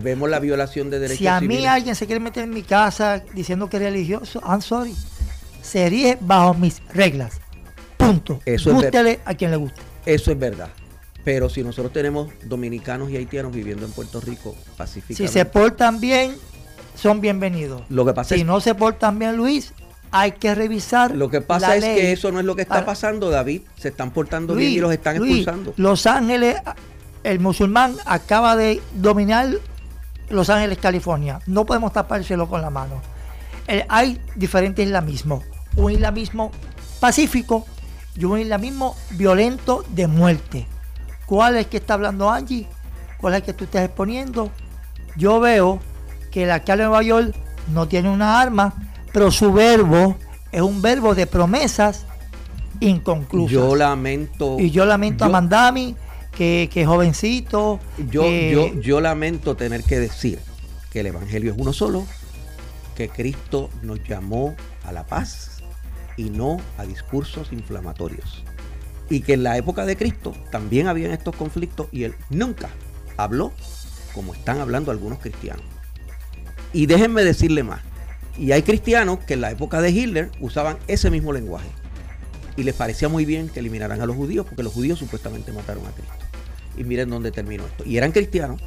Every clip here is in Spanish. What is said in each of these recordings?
vemos la violación de derechos Si a civiles. mí alguien se quiere meter en mi casa diciendo que es religioso, I'm sorry. Se rige bajo mis reglas. Punto. Eso es Gústele a quien le guste. Eso es verdad. Pero si nosotros tenemos dominicanos y haitianos viviendo en Puerto Rico pacíficamente. Si se portan bien, son bienvenidos. Lo que pasa si es, no se portan bien, Luis, hay que revisar. lo que pasa la es ley que eso no es lo que está para- pasando, David. Se están portando Luis, bien y los están Luis, expulsando. Los Ángeles, el musulmán acaba de dominar Los Ángeles, California. No podemos tapárselo con la mano. Hay diferentes islamismos. Un islamismo pacífico y un islamismo violento de muerte. ¿Cuál es que está hablando Angie? ¿Cuál es que tú estás exponiendo? Yo veo que el alcalde de Nueva York no tiene una arma, pero su verbo es un verbo de promesas inconclusas. Yo lamento. Y yo lamento a Mandami, que jovencito. Yo lamento tener que decir que el evangelio es uno solo, que Cristo nos llamó a la paz y no a discursos inflamatorios. Y que en la época de Cristo también habían estos conflictos y él nunca habló como están hablando algunos cristianos. Y déjenme decirle más. Y hay cristianos que en la época de Hitler usaban ese mismo lenguaje. Y les parecía muy bien que eliminaran a los judíos porque los judíos supuestamente mataron a Cristo. Y miren dónde terminó esto. Y eran cristianos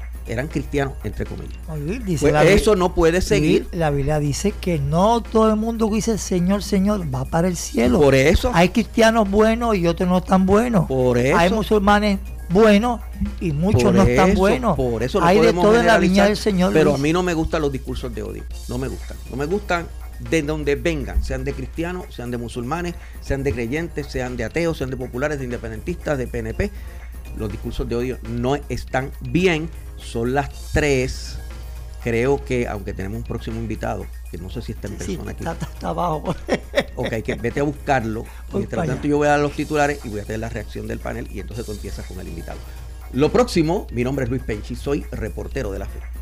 entre comillas. Dice Pues eso no puede seguir. La Biblia dice que no todo el mundo que dice Señor, Señor va para el cielo. Por eso. Hay cristianos buenos y otros no tan buenos. Por eso. Hay musulmanes buenos y muchos no están buenos. Por eso no hay de podemos todo en la generalizar, viña del Señor. pero Luis. a mí no me gustan los discursos de odio. No me gustan. No me gustan de donde vengan, sean de cristianos, sean de musulmanes, sean de creyentes, sean de ateos, sean de populares, de independentistas, de PNP. Los discursos de odio no están bien. Son las 3. Creo que, aunque tenemos un próximo invitado, que no sé si está en persona aquí. Está abajo. Ok, que vete a buscarlo. Mientras tanto, yo voy a dar los titulares y voy a tener la reacción del panel y entonces tú empiezas con el invitado. Lo próximo, mi nombre es Luis Penchi, soy reportero de La Fe.